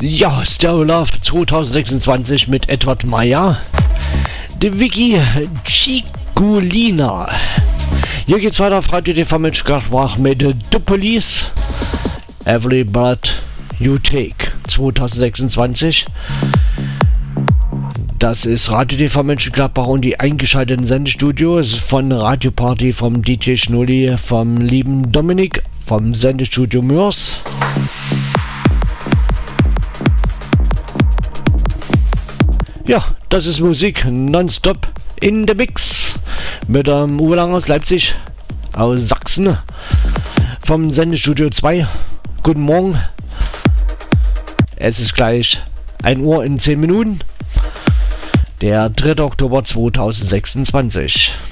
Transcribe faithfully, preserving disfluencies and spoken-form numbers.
Ja, Stereo Love zwanzig sechsundzwanzig mit Edward Meier. Die Vicky Ciccolina. Hier geht's weiter auf Radio T V Mönchengladbach mit The Police. Every Breath You Take zwanzig sechsundzwanzig. Das ist Radio T V Mönchengladbach und die eingeschalteten Sendestudios von Radio Party, vom D J Schnulli, vom lieben Dominik, vom Sendestudio Mörs. Ja, das ist Musik nonstop in the Mix mit dem Uwe Lang aus Leipzig, aus Sachsen, vom Sendestudio zwei. Guten Morgen. Es ist gleich ein Uhr in zehn Minuten. Der dritte Oktober zweitausendsechsundzwanzig.